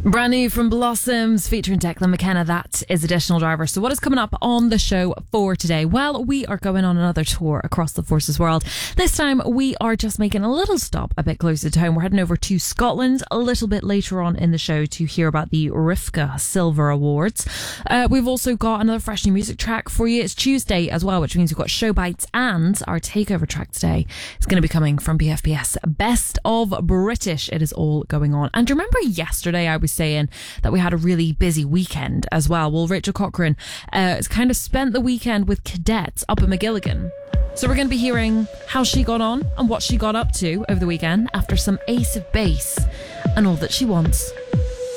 Brand new from Blossoms featuring Declan McKenna. That is Additional Driver. So what is coming up on the show for today? Well, we are going on another tour across the Forces world. This time we are just making a little stop a bit closer to home. We're heading over to Scotland a little bit later on in the show to hear about the Rifka Silver Awards. We've also got another fresh new music track for you. It's Tuesday as well, which means we've got show bites, and our takeover track today is going to be coming from BFBS Best of British. It is all going on. And remember yesterday I was saying that we had a really busy weekend as well. Well, Rachel Cochrane has kind of spent the weekend with cadets up in McGilligan. So we're going to be hearing how she got on and what she got up to over the weekend after some Ace of Base and All That She Wants.